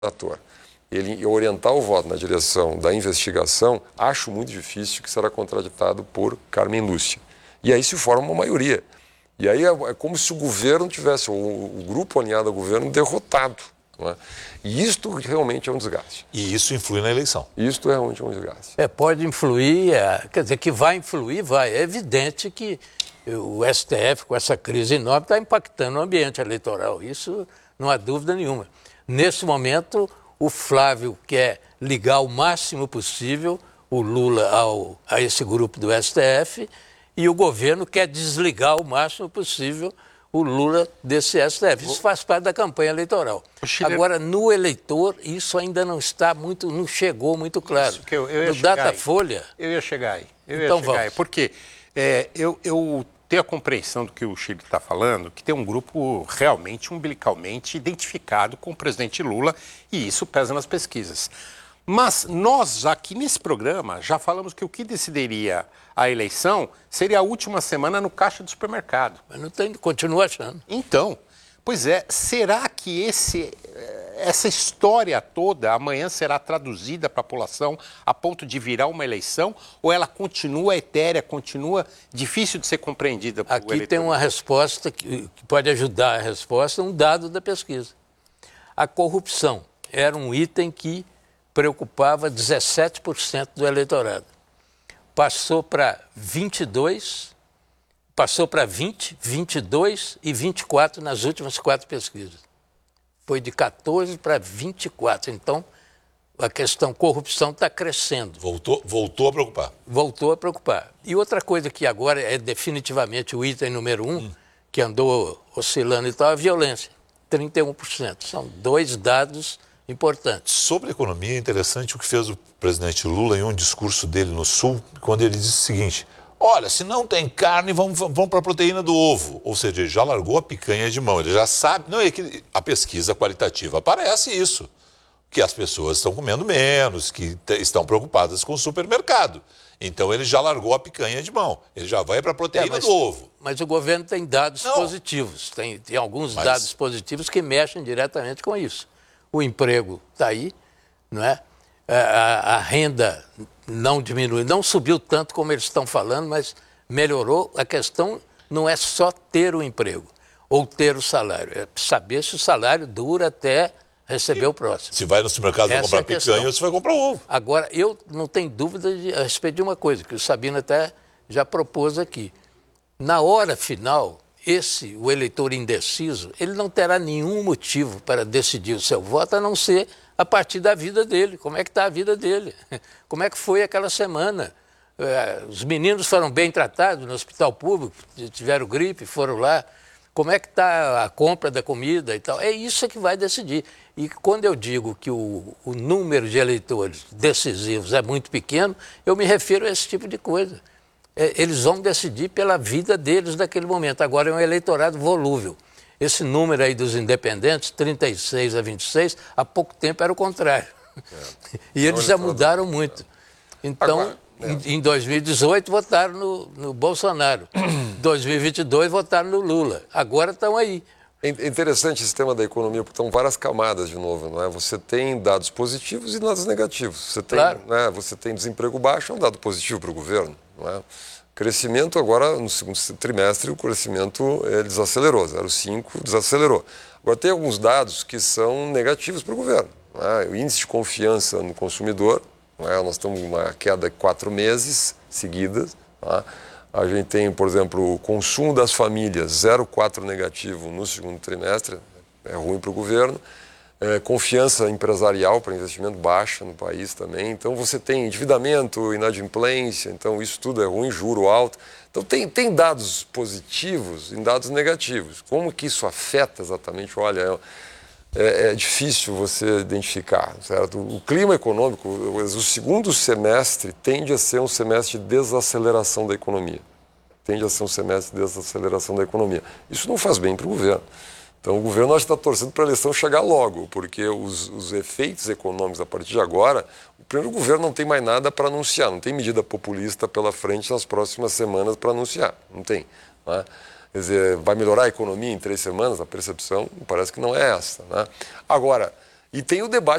ator. Ele orientar o voto na direção da investigação, acho muito difícil que será contraditado por Carmen Lúcia. E aí se forma uma maioria. E aí é como se o governo tivesse, o grupo alinhado ao governo, derrotado. Não é? E isto realmente é um desgaste. E isso influi na eleição. Isto realmente é um desgaste. Pode influir, quer dizer, que vai influir, vai. É evidente que o STF, com essa crise enorme, está impactando o ambiente eleitoral. Isso não há dúvida nenhuma. Nesse momento, o Flávio quer ligar o máximo possível o Lula a esse grupo do STF e o governo quer desligar o máximo possível o Lula desse STF. Isso faz parte da campanha eleitoral. Agora, no eleitor, isso ainda não chegou muito claro. Isso que eu ia no chegar Datafolha... Eu ia chegar aí. Vamos. Porque eu tenho a compreensão do que o Chile está falando, que tem um grupo realmente umbilicalmente identificado com o presidente Lula, e isso pesa nas pesquisas. Mas nós, aqui nesse programa, já falamos que o que decidiria a eleição seria a última semana no caixa do supermercado. Mas não tem, continua achando. Então, pois é, será que essa história toda amanhã será traduzida para a população a ponto de virar uma eleição? Ou ela continua etérea, continua difícil de ser compreendida por Aqui tem uma resposta que pode ajudar a resposta, um dado da pesquisa. A corrupção era um item que preocupava 17% do eleitorado. Passou para 22%, passou para 20%, 22% e 24% nas últimas 4 pesquisas. Foi de 14% para 24%. Então, a questão corrupção está crescendo. Voltou a preocupar. Voltou a preocupar. E outra coisa que agora é definitivamente o item número 1, que andou oscilando e tal, é a violência. 31%. São 2 dados importantes. Sobre a economia, é interessante o que fez o presidente Lula em um discurso dele no Sul, quando ele disse o seguinte: olha, se não tem carne, vamos para a proteína do ovo. Ou seja, ele já largou a picanha de mão, ele já sabe. Não, é que a pesquisa qualitativa aparece isso, que as pessoas estão comendo menos, que estão preocupadas com o supermercado. Então ele já largou a picanha de mão, ele já vai para a proteína do ovo. Mas o governo tem dados positivos, tem alguns dados positivos que mexem diretamente com isso. O emprego está aí, não é? A renda não diminui, não subiu tanto como eles estão falando, mas melhorou. A questão não é só ter o emprego ou ter o salário, é saber se o salário dura até receber o próximo. Se vai no supermercado para comprar picanha, você vai comprar ovo. Agora, eu não tenho dúvida a respeito de uma coisa, que o Sabino até já propôs aqui. Na hora final, o eleitor indeciso, ele não terá nenhum motivo para decidir o seu voto, a não ser a partir da vida dele. Como é que está a vida dele? Como é que foi aquela semana? Os meninos foram bem tratados no hospital público, tiveram gripe, foram lá. Como é que está a compra da comida e tal? É isso que vai decidir. E quando eu digo que o número de eleitores decisivos é muito pequeno, eu me refiro a esse tipo de coisa. Eles vão decidir pela vida deles naquele momento. Agora é um eleitorado volúvel. Esse número aí dos independentes, 36 a 26, há pouco tempo era o contrário. E eles já mudaram muito. Então, em 2018 votaram no Bolsonaro. Em 2022 votaram no Lula. Agora estão aí. É interessante esse tema da economia, porque estão várias camadas de novo, não é? Você tem dados positivos e dados negativos. Você tem desemprego baixo, é um dado positivo para o governo, não é? Crescimento agora, no segundo trimestre, o crescimento desacelerou, 0,5 desacelerou. Agora tem alguns dados que são negativos para o governo, não é? O índice de confiança no consumidor, não é? Nós estamos uma queda de 4 meses seguidas, não é? A gente tem, por exemplo, o consumo das famílias, 0,4 negativo no segundo trimestre, é ruim para o governo. Confiança empresarial para investimento baixa no país também. Então você tem endividamento, inadimplência, então isso tudo é ruim, juro alto. Então tem dados positivos e dados negativos. Como que isso afeta exatamente? Olha, é difícil você identificar, certo? O clima econômico, o segundo semestre tende a ser um semestre de desaceleração da economia. Isso não faz bem para o governo. Então o governo está torcendo para a eleição chegar logo, porque os efeitos econômicos a partir de agora, o governo não tem mais nada para anunciar, não tem medida populista pela frente nas próximas semanas para anunciar, não tem, né? Quer dizer, vai melhorar a economia em 3 semanas? A percepção parece que não é essa, né? Agora, E tem o debate